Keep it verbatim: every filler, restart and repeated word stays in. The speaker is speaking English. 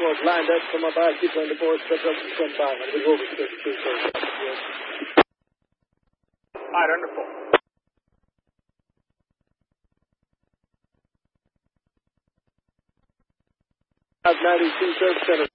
was lined up for my basket when the boys stepped up and come by. And we go over to the two thirty. Yes. All right, wonderful. five ninety-two, Surf Center.